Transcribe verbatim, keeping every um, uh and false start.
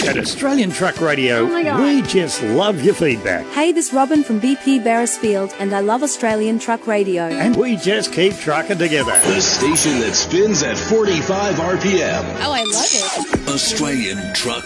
At Australian Truck Radio, Oh my God. we just love your feedback. Hey, this is Robin from B P Beresfield, and I love Australian Truck Radio. And we just keep trucking together. The station that spins at forty-five R P M. Oh, I love it. Australian Truck